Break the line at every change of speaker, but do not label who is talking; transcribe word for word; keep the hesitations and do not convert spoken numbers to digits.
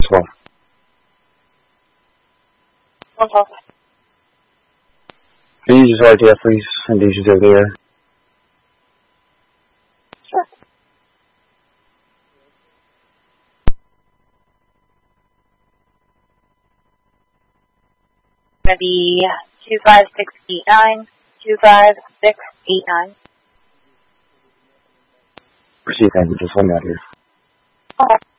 twelve.
one twelve.
Can you use R T F, please? And these over there.
Sure. Gonna be two five six eight nine, two five six eight nine.
Proceed, thank you. Just hold me out here.
Okay.